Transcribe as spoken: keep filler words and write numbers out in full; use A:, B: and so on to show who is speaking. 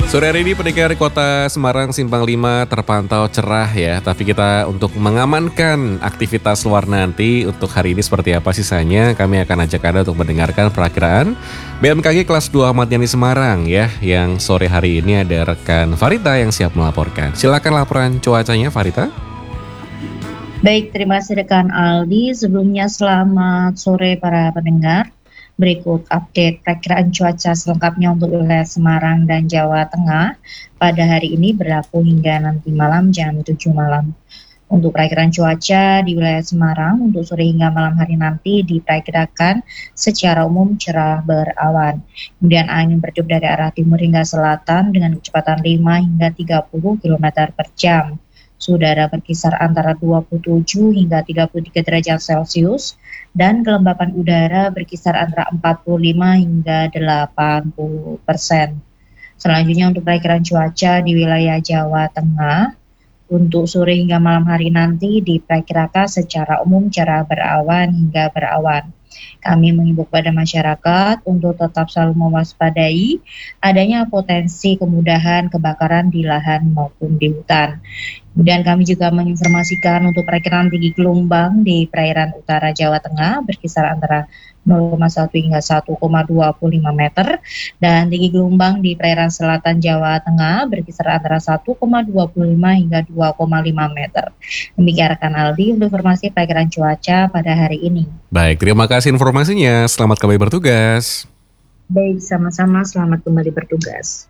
A: Sore hari ini pendengar Kota Semarang Simpang lima terpantau cerah ya. Tapi kita untuk mengamankan aktivitas luar nanti untuk hari ini seperti apa sisanya, kami akan ajak Anda untuk mendengarkan perakiraan B M K G kelas dua Ahmad Yani Semarang ya. Yang sore hari ini ada rekan Farita yang siap melaporkan. Silakan laporan cuacanya Farita.
B: Baik, terima kasih rekan Aldi. Sebelumnya selamat sore para pendengar. Berikut update perakiraan cuaca selengkapnya untuk wilayah Semarang dan Jawa Tengah pada hari ini berlaku hingga nanti malam jam tujuh malam. Untuk perakiraan cuaca di wilayah Semarang untuk sore hingga malam hari nanti diperkirakan secara umum cerah berawan. Kemudian angin bertiup dari arah timur hingga selatan dengan kecepatan lima hingga tiga puluh kilometer per jam. Suhu udara berkisar antara dua puluh tujuh hingga tiga puluh tiga derajat Celcius dan kelembapan udara berkisar antara empat puluh lima hingga delapan puluh persen. Selanjutnya untuk perakiraan cuaca di wilayah Jawa Tengah untuk sore hingga malam hari nanti diperkirakan secara umum cerah berawan hingga berawan. Kami mengimbau kepada masyarakat untuk tetap selalu mewaspadai adanya potensi kemudahan kebakaran di lahan maupun di hutan. Kemudian kami juga menginformasikan untuk perakiraan tinggi gelombang di perairan utara Jawa Tengah berkisar antara nol koma satu hingga satu koma dua lima meter dan tinggi gelombang di perairan selatan Jawa Tengah berkisar antara satu koma dua lima hingga dua koma lima meter. Demikian rekan Aldi untuk informasi perakiraan cuaca pada hari ini.
A: Baik, terima kasih informasinya. Selamat kembali bertugas.
B: Baik, sama-sama, selamat kembali bertugas.